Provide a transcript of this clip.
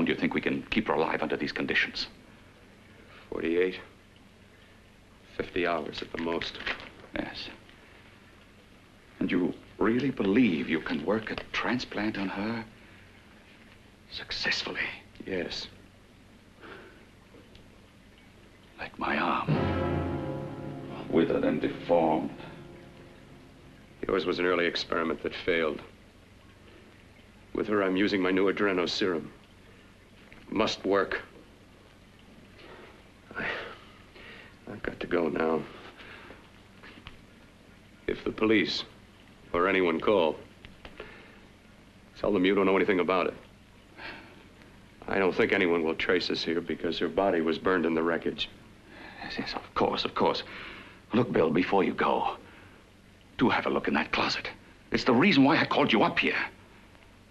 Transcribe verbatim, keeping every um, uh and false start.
long do you think we can keep her alive under these conditions? forty-eight. fifty hours at the most. Yes. And you really believe you can work a transplant on her successfully? Yes. Like my arm. Withered and deformed. Yours was an early experiment that failed. With her, I'm using my new adreno serum. Must work. I, I've got to go now. If the police or anyone call, tell them you don't know anything about it. I don't think anyone will trace us here because her body was burned in the wreckage. Yes, yes, of course, of course. Look, Bill, before you go, do have a look in that closet. It's the reason why I called you up here.